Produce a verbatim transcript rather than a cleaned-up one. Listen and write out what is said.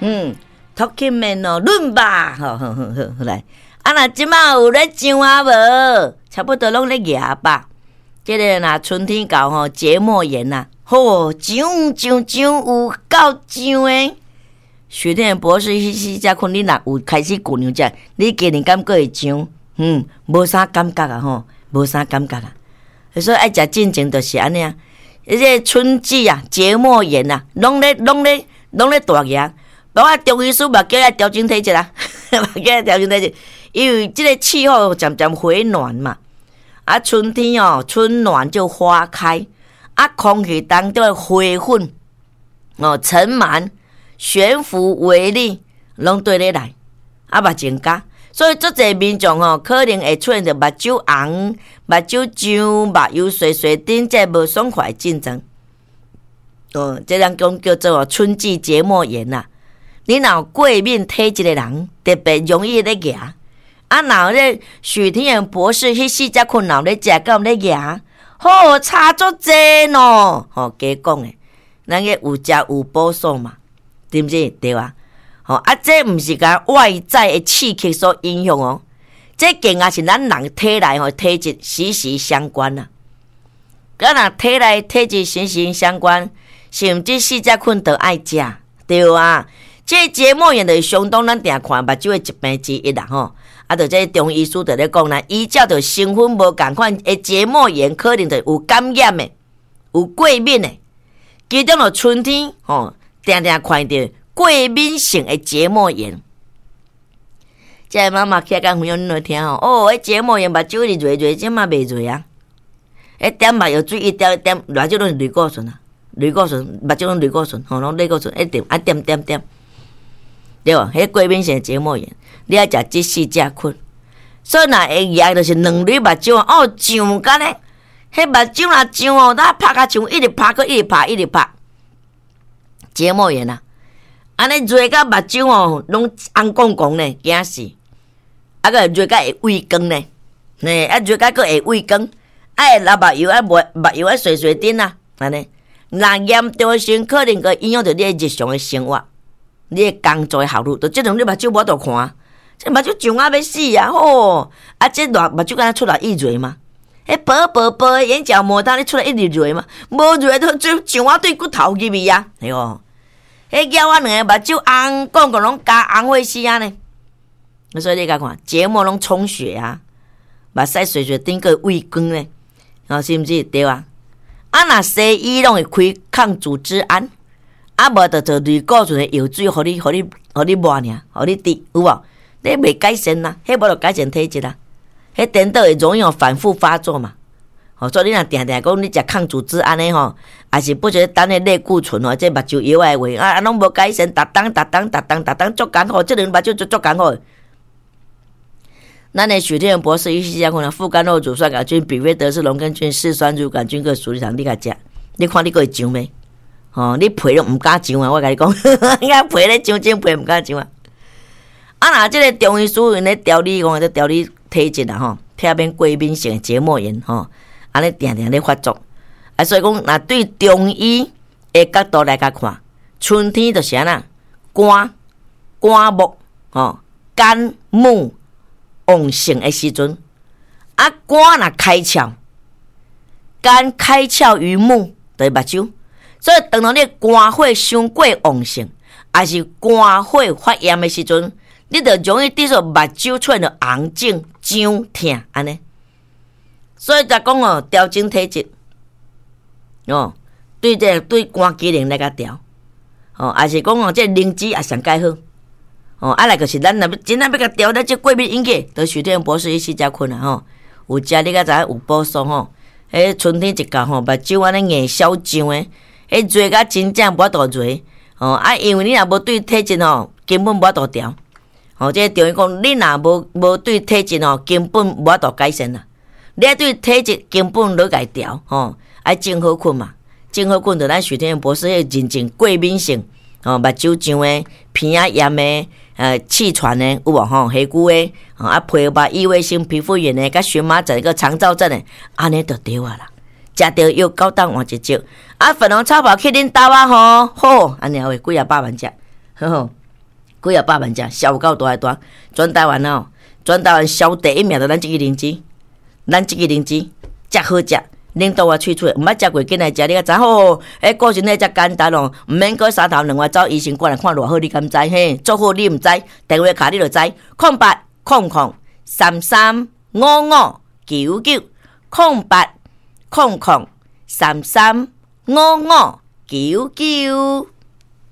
嗯，托起面哦，论吧，好好好好来。啊，那即马有咧上啊无？差不多拢咧牙吧。即个若春天到吼，结膜炎呐，吼，上上上有够上诶。许天博士迄时才困，你若有开始姑娘只，你今年敢过会上？嗯，无啥感觉啊吼，无啥感觉啊。所以爱食进前就是安尼啊。迄个春季啊，结膜炎啊，拢咧拢咧拢咧大牙。包括中医师嘛叫伊调整体质啊，嘛叫伊调整体质，因为即个气候渐渐回暖嘛。啊，春天哦，春暖就花开，啊，空气当中的花粉哦，尘螨。悬浮微粒拢对咧来，啊，目增加，所以足侪民众吼，可能会出现着目睭红、目睭痒、目睭碎碎顶，即无爽快症状。哦，这人讲叫做春季结膜炎呐。你若有过敏体质的人，特别容易咧牙。啊，若咧许天元博士迄四只困扰咧食到咧牙，吼差足济喏。吼，加讲诶，咱个有食有补数嘛。对不对？对啊，吼啊，这毋是甲外在的刺激所影响哦，这更加是咱人体内吼体质息息相关啦。敢若体内体质息息相关，甚至四只菌都爱食，对啊。这结膜炎就是相当咱定看目睭的疾病之一啦吼。啊，就这中医师就咧讲啦，依照着成分无共款的结膜炎，可能就有感染的，有过敏的，其中就春天吼。定定看到过敏性的结膜炎，即个妈妈起来讲分享恁来听吼。哦，迄结膜炎目睭一直热热，即嘛袂热啊。迄点目药水一点一点，偌少拢是类固醇啊，类固醇目睭拢类固醇，吼，拢类固醇一点啊点点点，对无？迄过敏性的结膜炎，你爱食即四只菌，所以若会痒就是两粒目睭哦，上干咧，迄目睭若上哦，咱拍甲上，一直拍个一直拍，一直拍。结膜炎啊，安尼热甲目睭哦，拢红光光呢，惊死！啊个热甲会畏光呢，呢啊热甲个会畏光，啊会流目油啊目目油啊碎碎顶啊，安尼。若严重时，可能个影响到你日常的生活，你的工作的效率，就即种你目睭无度看，这目睭上啊要死啊！吼，啊这热目睭敢若出来一热嘛？迄薄薄薄的眼角膜，当你出来一直热嘛？无热都就上啊对骨头入去啊，对哦。迄叫我两个目睭红光光拢加红火死啊呢！所以你甲看，结膜拢充血啊，目屎碎碎顶个胃光呢，啊是毋是对啊？啊若西医拢会开抗组织胺，啊无就做类固醇的药水，互你互你互你抹尔，互你滴有无？你袂改善啦，迄无就改善体质啦，迄颠倒会容易反复发作嘛。哦，所以你若定定讲你食抗组织胺的吼，也是不觉得等的类固醇哦，这目睭药的话啊，拢无改善，逐当逐当逐当逐当足艰苦，这两目睭就足艰苦。咱的许天博士医师讲，副甘露乳酸杆菌、比菲德氏龙根菌、嗜酸乳杆菌个属理糖，你甲食，你看你个会上没？哦，你皮都毋敢上啊！我甲你讲，你看皮咧上真皮毋敢上啊！啊，若即个中医师因咧调理讲，咧调理体质啊吼，避免过敏性结膜炎吼。安尼定定咧发作，啊，所以讲，若对中医的角度来甲看，春天就是安那肝肝木吼，肝木旺盛的时阵，啊，肝若开窍，肝开窍于目，就是目睭，所以当然你肝火伤过旺盛，还是肝火发炎的时阵，你就容易滴数目睭出现着红肿、痒、痛安尼。所以才讲哦，调整体质哦，对这对肝机能来甲调哦，也是讲哦，这灵芝也上介好哦。啊，来就是咱若要真正要甲调咱这过敏引起，得许天博士伊四只菌啊吼，有食你甲知影有补数吼。迄春天一到吼，目睭安尼硬小痒诶，迄热甲真正无法度热哦。啊，因为你若无对体质吼，根本无法度调哦。这等于讲，你若无无对体质吼，根本无法度改善啦。你爱对体质根本都改调吼，爱种好菌嘛，种好菌就咱许天博士迄认证过敏性吼，目睭上诶、鼻仔炎诶、呃气喘诶，有无吼？黑骨诶，啊皮肤异位性皮肤炎诶，甲荨麻疹个肠燥症诶，安尼就对啊啦。食着药九当换一招，啊粉红草包去恁兜啊吼，好，安尼会几啊百万只，好好。 几啊百万只，销到大大，全台湾哦，全台湾销第一名就咱即个灵芝，咱即个灵芝真好食。领导我喙喙，毋捌食过，紧来食你个知吼？迄过程咧遮简单哦，毋免过三头两外走医生过来看偌好，你敢知嘿？做好你毋知，电话卡你就知，空八空空三三五五九九，空八空空三三五五九九。